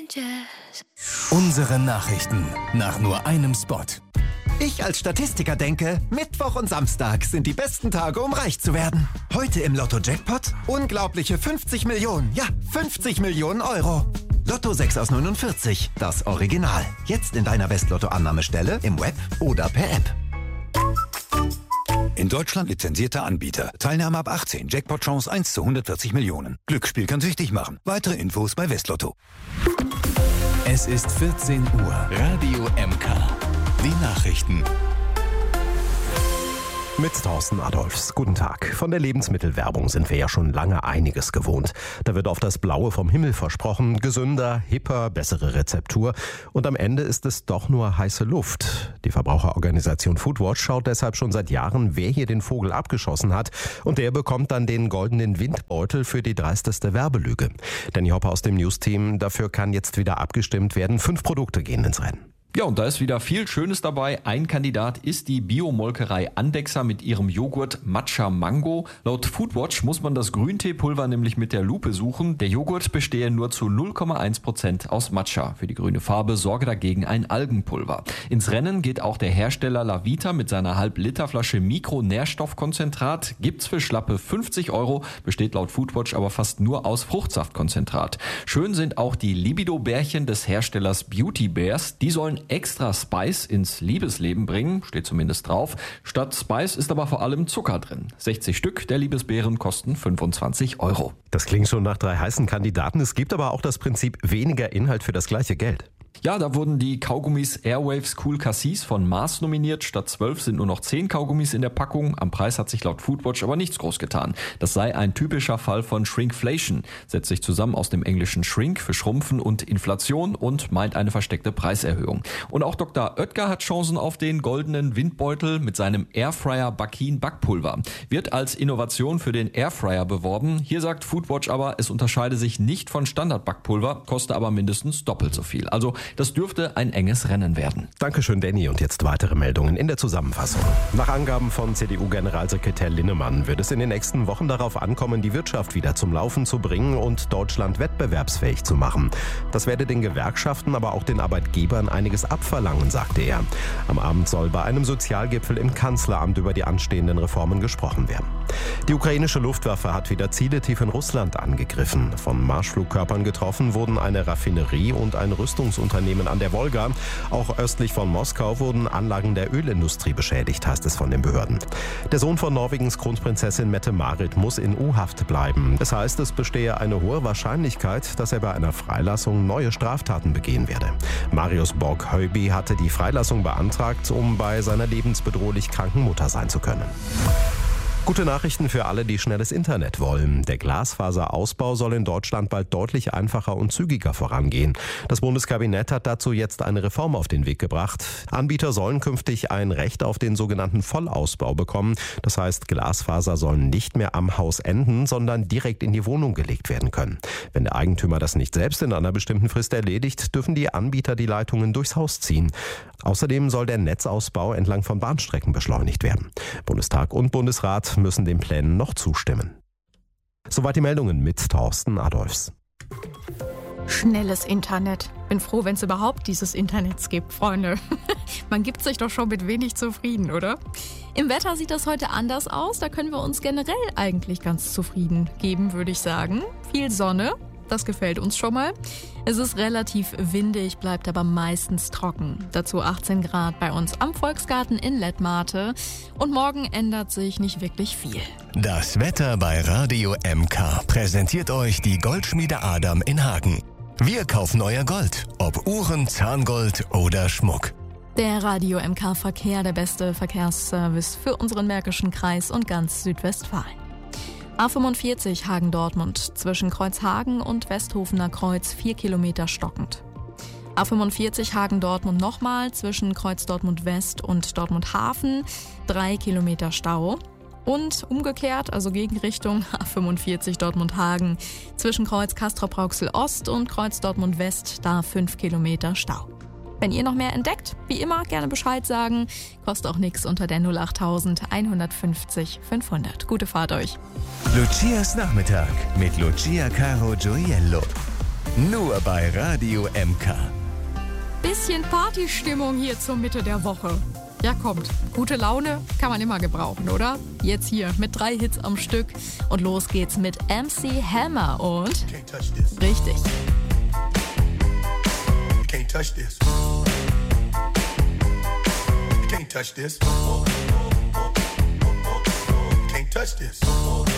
Unsere Nachrichten nach nur einem Spot. Ich als Statistiker denke, Mittwoch und Samstag sind die besten Tage, um reich zu werden. Heute im Lotto-Jackpot unglaubliche 50 Millionen, ja 50 Millionen Euro. Lotto 6 aus 49, das Original. Jetzt in deiner Westlotto-Annahmestelle, im Web oder per App. In Deutschland lizenzierter Anbieter. Teilnahme ab 18. Jackpot-Chance 1 zu 140 Millionen. Glücksspiel kann süchtig machen. Weitere Infos bei Westlotto. Es ist 14 Uhr. Radio MK. Die Nachrichten. Mit Thorsten Adolfs. Guten Tag. Von der Lebensmittelwerbung sind wir ja schon lange einiges gewohnt. Da wird oft das Blaue vom Himmel versprochen. Gesünder, hipper, bessere Rezeptur. Und am Ende ist es doch nur heiße Luft. Die Verbraucherorganisation Foodwatch schaut deshalb schon seit Jahren, wer hier den Vogel abgeschossen hat. Und der bekommt dann den goldenen Windbeutel für die dreisteste Werbelüge. Danny Hopper aus dem News-Team. Dafür kann jetzt wieder abgestimmt werden. 5 Produkte gehen ins Rennen. Ja, und da ist wieder viel Schönes dabei. Ein Kandidat ist die Biomolkerei Andexer mit ihrem Joghurt Matcha Mango. Laut Foodwatch muss man das Grünteepulver nämlich mit der Lupe suchen. Der Joghurt bestehe nur zu 0,1% aus Matcha. Für die grüne Farbe sorge dagegen ein Algenpulver. Ins Rennen geht auch der Hersteller Lavita mit seiner Halb-Liter-Flasche Mikronährstoffkonzentrat. Gibt's für schlappe 50 €, besteht laut Foodwatch aber fast nur aus Fruchtsaftkonzentrat. Schön sind auch die Libido-Bärchen des Herstellers Beauty Bears. Die sollen extra Spice ins Liebesleben bringen, steht zumindest drauf. Statt Spice ist aber vor allem Zucker drin. 60 Stück der Liebesbeeren kosten 25 €. Das klingt schon nach 3 heißen Kandidaten. Es gibt aber auch das Prinzip weniger Inhalt für das gleiche Geld. Ja, da wurden die Kaugummis Airwaves Cool Cassis von Mars nominiert. Statt 12 sind nur noch 10 Kaugummis in der Packung. Am Preis hat sich laut Foodwatch aber nichts groß getan. Das sei ein typischer Fall von Shrinkflation. Setzt sich zusammen aus dem englischen Shrink für Schrumpfen und Inflation und meint eine versteckte Preiserhöhung. Und auch Dr. Oetker hat Chancen auf den goldenen Windbeutel mit seinem Airfryer Bakin Backpulver. Wird als Innovation für den Airfryer beworben. Hier sagt Foodwatch aber, es unterscheide sich nicht von Standard-Backpulver, koste aber mindestens doppelt so viel. Also das dürfte ein enges Rennen werden. Dankeschön, Danny. Und jetzt weitere Meldungen in der Zusammenfassung. Nach Angaben von CDU-Generalsekretär Linnemann wird es in den nächsten Wochen darauf ankommen, die Wirtschaft wieder zum Laufen zu bringen und Deutschland wettbewerbsfähig zu machen. Das werde den Gewerkschaften, aber auch den Arbeitgebern einiges abverlangen, sagte er. Am Abend soll bei einem Sozialgipfel im Kanzleramt über die anstehenden Reformen gesprochen werden. Die ukrainische Luftwaffe hat wieder Ziele tief in Russland angegriffen. Von Marschflugkörpern getroffen wurden eine Raffinerie und ein Rüstungsunternehmen an der Wolga. Auch östlich von Moskau wurden Anlagen der Ölindustrie beschädigt, heißt es von den Behörden. Der Sohn von Norwegens Kronprinzessin Mette-Marit muss in U-Haft bleiben. Das heißt, es bestehe eine hohe Wahrscheinlichkeit, dass er bei einer Freilassung neue Straftaten begehen werde. Marius Borg-Höyby hatte die Freilassung beantragt, um bei seiner lebensbedrohlich kranken Mutter sein zu können. Gute Nachrichten für alle, die schnelles Internet wollen. Der Glasfaserausbau soll in Deutschland bald deutlich einfacher und zügiger vorangehen. Das Bundeskabinett hat dazu jetzt eine Reform auf den Weg gebracht. Anbieter sollen künftig ein Recht auf den sogenannten Vollausbau bekommen. Das heißt, Glasfaser sollen nicht mehr am Haus enden, sondern direkt in die Wohnung gelegt werden können. Wenn der Eigentümer das nicht selbst in einer bestimmten Frist erledigt, dürfen die Anbieter die Leitungen durchs Haus ziehen. Außerdem soll der Netzausbau entlang von Bahnstrecken beschleunigt werden. Bundestag und Bundesrat müssen den Plänen noch zustimmen. Soweit die Meldungen mit Thorsten Adolfs. Schnelles Internet. Bin froh, wenn es überhaupt dieses Internets gibt, Freunde. Man gibt sich doch schon mit wenig zufrieden, oder? Im Wetter sieht das heute anders aus. Da können wir uns generell eigentlich ganz zufrieden geben, würde ich sagen. Viel Sonne. Das gefällt uns schon mal. Es ist relativ windig, bleibt aber meistens trocken. Dazu 18 Grad bei uns am Volksgarten in Lettmate. Und morgen ändert sich nicht wirklich viel. Das Wetter bei Radio MK präsentiert euch die Goldschmiede Adam in Hagen. Wir kaufen euer Gold, ob Uhren, Zahngold oder Schmuck. Der Radio MK Verkehr, der beste Verkehrsservice für unseren Märkischen Kreis und ganz Südwestfalen. A45 Hagen-Dortmund zwischen Kreuzhagen und Westhofener Kreuz 4 Kilometer stockend. A45 Hagen-Dortmund nochmal zwischen Kreuz Dortmund West und Dortmund Hafen 3 Kilometer Stau. Und umgekehrt, also Gegenrichtung A45 Dortmund Hagen zwischen Kreuz Castrop-Rauxel Ost und Kreuz Dortmund West, da 5 Kilometer Stau. Wenn ihr noch mehr entdeckt, wie immer gerne Bescheid sagen. Kostet auch nichts unter der 08000 150 500. Gute Fahrt euch. Lucias Nachmittag mit Lucia Caro Gioiello. Nur bei Radio MK. Bisschen Partystimmung hier zur Mitte der Woche. Ja, kommt. Gute Laune kann man immer gebrauchen, oder? Jetzt hier mit 3 Hits am Stück. Und los geht's mit MC Hammer und... Richtig. You can't touch this. You can't touch this. You can't touch this.